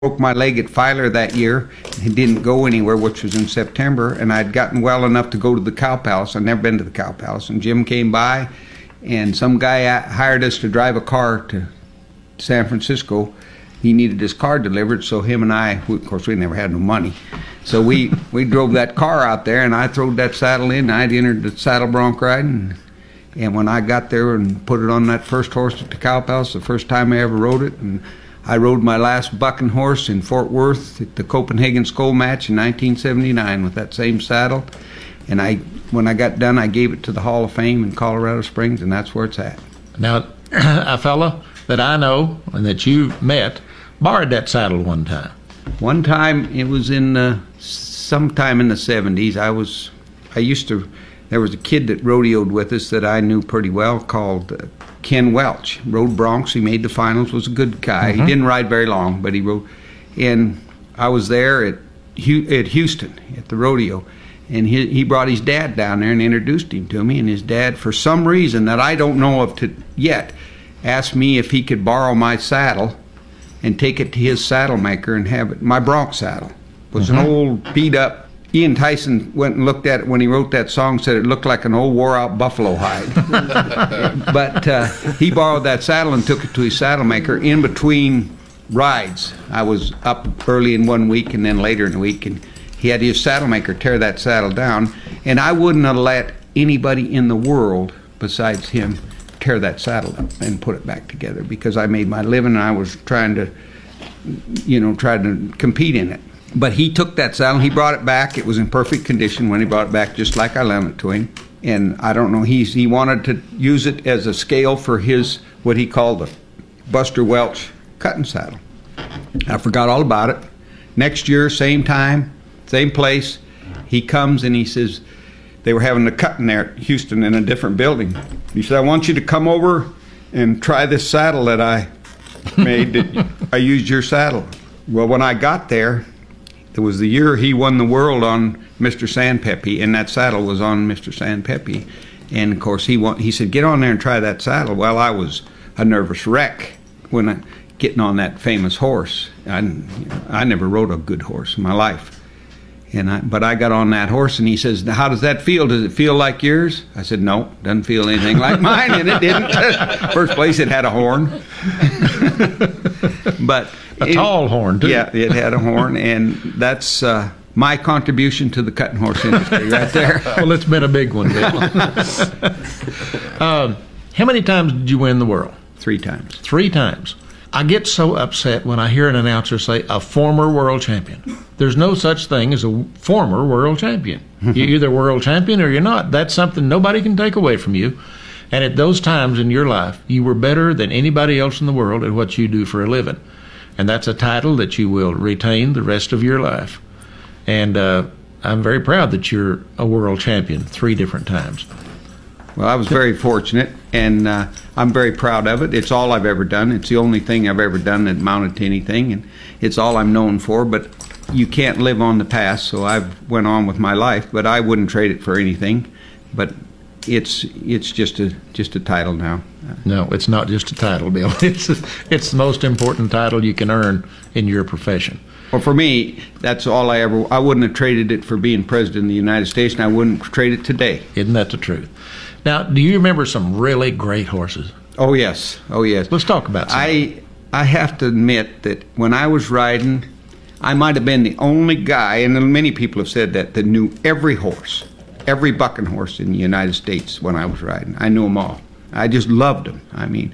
broke my leg at Filer that year. It didn't go anywhere, which was in September, and I'd gotten well enough to go to the Cow Palace. I'd never been to the Cow Palace, and Jim came by, and some guy hired us to drive a car to San Francisco. He needed his car delivered, so him and I, of course, we never had no money, so we drove that car out there, and I throwed that saddle in. I'd entered the saddle bronc riding, and when I got there and put it on that first horse at the Cow Palace, the first time I ever rode it, and I rode my last bucking horse in Fort Worth at the Copenhagen Skull match in 1979 with that same saddle, and when I got done, I gave it to the Hall of Fame in Colorado Springs, and that's where it's at. Now, a fellow that I know and that you met borrowed that saddle one time. One time, it was in sometime in the 70s. There was a kid that rodeoed with us that I knew pretty well called Ken Welch. Rode broncs. He made the finals. Was a good guy. He didn't ride very long, but he rode. And I was there at Houston at the rodeo, and he brought his dad down there and introduced him to me. And his dad, for some reason that I don't know of yet, asked me if he could borrow my saddle and take it to his saddle maker and have it. My bronc saddle was an old beat up. Ian Tyson went and looked at it when he wrote that song, said it looked like an old wore-out buffalo hide. But he borrowed that saddle and took it to his saddle maker in between rides. I was up early in one week and then later in the week, and he had his saddle maker tear that saddle down, and I wouldn't have let anybody in the world besides him tear that saddle up and put it back together, because I made my living and I was trying to compete in it. But he took that saddle, he brought it back. It was in perfect condition when he brought it back, just like I lent it to him. And I don't know, he wanted to use it as a scale for his, what he called the Buster Welch cutting saddle. I forgot all about it. Next year, same time, same place, he comes and he says, they were having the cutting there at Houston in a different building. He said, I want you to come over and try this saddle that I made. I used your saddle. Well, when I got there, it was the year he won the world on Mr. Sandpepe, and that saddle was on Mr. Sandpepe. And, of course, he said, get on there and try that saddle. Well, I was a nervous wreck when getting on that famous horse. I never rode a good horse in my life. But I got on that horse, and he says, how does that feel? Does it feel like yours? I said, no, doesn't feel anything like mine, and it didn't. First place, it had a horn. But a tall horn, too. Yeah, it had a horn, and that's my contribution to the cutting horse industry right there. Well, it's been a big one, Bill. How many times did you win the world? 3 times. 3 times. I get so upset when I hear an announcer say, a former world champion. There's no such thing as a former world champion. You're either world champion or you're not. That's something nobody can take away from you. And at those times in your life, you were better than anybody else in the world at what you do for a living. And that's a title that you will retain the rest of your life. And I'm very proud that you're a world champion 3 different times. Well, I was very fortunate, and I'm very proud of it. It's all I've ever done. It's the only thing I've ever done that amounted to anything, and it's all I'm known for. But you can't live on the past, so I've went on with my life. But I wouldn't trade it for anything. But it's just a title now. No, it's not just a title, Bill. It's the most important title you can earn in your profession. Well, for me, that's all I wouldn't have traded it for being president of the United States, and I wouldn't trade it today. Isn't that the truth? Now, do you remember some really great horses? Oh, yes. Oh, yes. Let's talk about some. I have to admit that when I was riding, I might have been the only guy, and many people have said that knew every horse, every bucking horse in the United States when I was riding. I knew them all. I just loved them. I mean,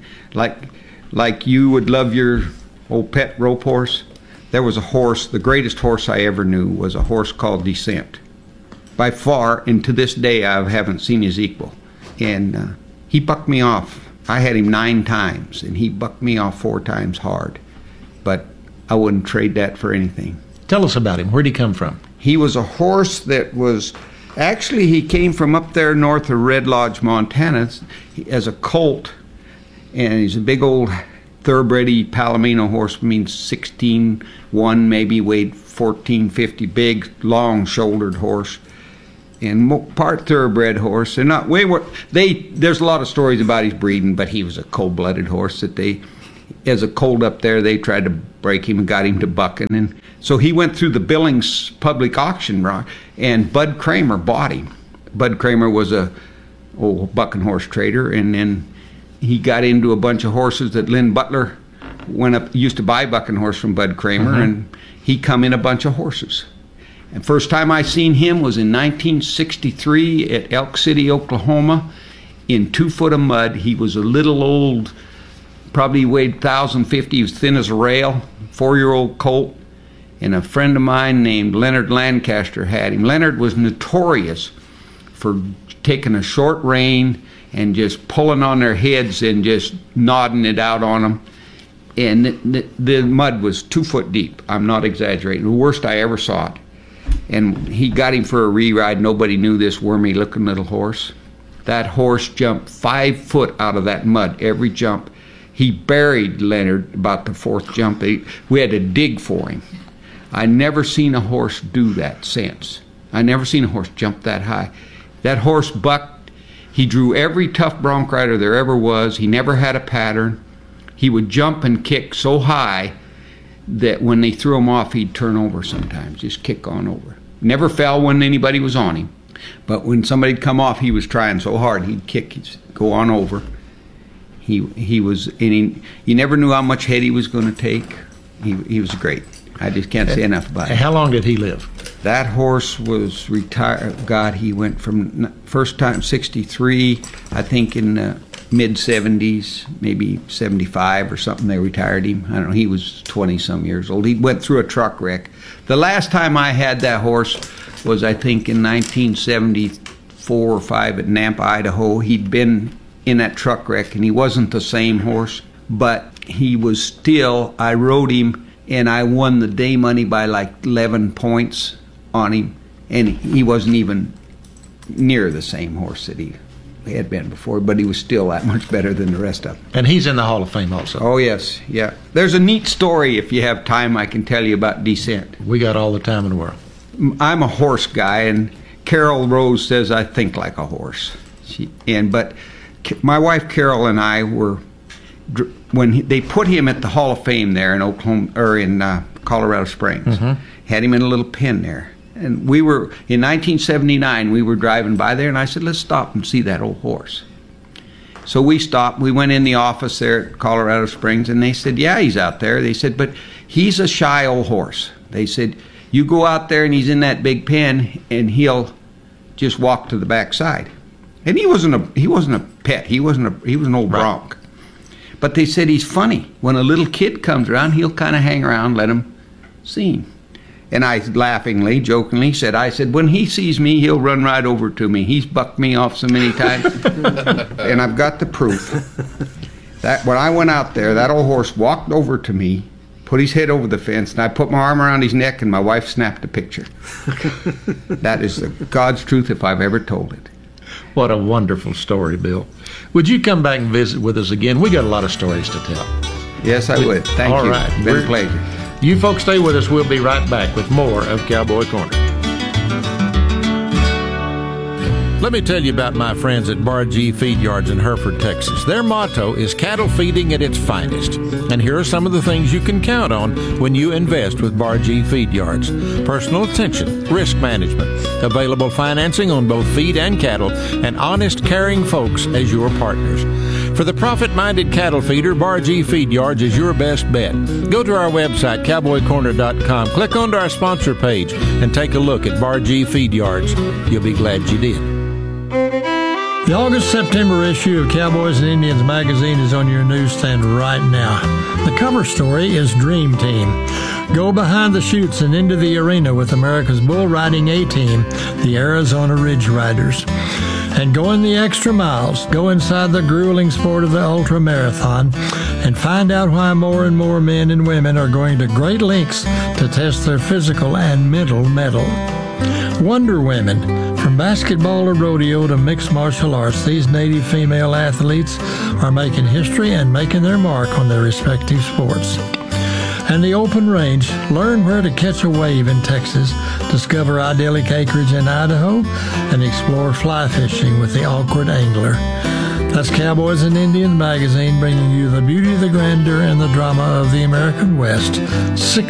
like you would love your old pet rope horse. There was a horse, the greatest horse I ever knew was a horse called Descent. By far, and to this day, I haven't seen his equal. And he bucked me off. I had him 9 times, and he bucked me off 4 times hard. But I wouldn't trade that for anything. Tell us about him. Where'd he come from? He was a horse that was, actually he came from up there north of Red Lodge, Montana, as a colt. And he's a big old thoroughbred-y Palomino horse, means 16'1", maybe weighed 1450, big, long-shouldered horse. And part thoroughbred horse. There's a lot of stories about his breeding, but he was a cold-blooded horse that as a colt up there, they tried to break him and got him to bucking. And so he went through the Billings public auction, and Bud Kramer bought him. Bud Kramer was a old bucking horse trader, and then he got into a bunch of horses that Lynn Butler used to buy bucking horse from Bud Kramer, and he come in a bunch of horses. And first time I seen him was in 1963 at Elk City, Oklahoma, in 2 foot of mud. He was a little old, probably weighed 1,050. He was thin as a rail, 4-year-old colt. And a friend of mine named Leonard Lancaster had him. Leonard was notorious for taking a short rein and just pulling on their heads and just nodding it out on them. And the mud was 2 foot deep. I'm not exaggerating. The worst I ever saw it. And he got him for a re-ride. Nobody knew this wormy-looking little horse. That horse jumped 5 foot out of that mud every jump. He buried Leonard about the 4th jump. We had to dig for him. I never seen a horse do that since. I never seen a horse jump that high. That horse bucked. He drew every tough bronc rider there ever was. He never had a pattern. He would jump and kick so high that when they threw him off, he'd turn over sometimes, just kick on over. Never fell when anybody was on him. But when somebody'd come off, he was trying so hard, he'd kick, he'd go on over. He was, and you never knew how much head he was going to take. He was great. I just can't say enough about it. How long did he live? That horse was retired. God, he went from first time 63, I think in mid-70s, maybe 75 or something, they retired him. I don't know, he was 20-some years old. He went through a truck wreck. The last time I had that horse was, I think, in 1974 or 5 at Nampa, Idaho. He'd been in that truck wreck, and he wasn't the same horse, but he was still, I rode him, and I won the day money by like 11 points on him, and he wasn't even near the same horse that he had been before, but he was still that much better than the rest of them. And he's in the Hall of Fame also. Oh, yes, yeah. There's a neat story, if you have time, I can tell you about Descent. We got all the time in the world. I'm a horse guy, and Carol Rose says I think like a horse. But my wife Carol and I were, when they put him at the Hall of Fame there in Oklahoma, or in Colorado Springs, had him in a little pen there. And we were, in 1979, we were driving by there, and I said, let's stop and see that old horse. So we stopped. We went in the office there at Colorado Springs, and they said, yeah, he's out there. They said, but he's a shy old horse. They said, you go out there, and he's in that big pen, and he'll just walk to the back side. And he wasn't a pet. He was an old bronc. But they said he's funny. When a little kid comes around, he'll kind of hang around, let him see him. And I laughingly, jokingly said, when he sees me, he'll run right over to me. He's bucked me off so many times. And I've got the proof. That when I went out there, that old horse walked over to me, put his head over the fence, and I put my arm around his neck, and my wife snapped a picture. That is the God's truth if I've ever told it. What a wonderful story, Bill. Would you come back and visit with us again? We got a lot of stories to tell. Yes, I would. Thank you. All right. It's been a pleasure. You folks stay with us. We'll be right back with more of Cowboy Corner. Let me tell you about my friends at Bar G Feed Yards in Hereford, Texas. Their motto is cattle feeding at its finest. And here are some of the things you can count on when you invest with Bar G Feed Yards. Personal attention, risk management, available financing on both feed and cattle, and honest, caring folks as your partners. For the profit-minded cattle feeder, Bar G Feed Yards is your best bet. Go to our website, cowboycorner.com, click onto our sponsor page, and take a look at Bar G Feed Yards. You'll be glad you did. The August-September issue of Cowboys and Indians magazine is on your newsstand right now. The cover story is Dream Team. Go behind the chutes and into the arena with America's bull riding A-team, the Arizona Ridge Riders. And go in the extra miles, go inside the grueling sport of the ultra marathon, and find out why more and more men and women are going to great lengths to test their physical and mental mettle. Wonder Women. From basketball to rodeo to mixed martial arts, these native female athletes are making history and making their mark on their respective sports. And the Open Range. Learn where to catch a wave in Texas, discover idyllic acreage in Idaho, and explore fly fishing with the Awkward Angler. That's Cowboys and Indians magazine, bringing you the beauty, the grandeur, and the drama of the American West.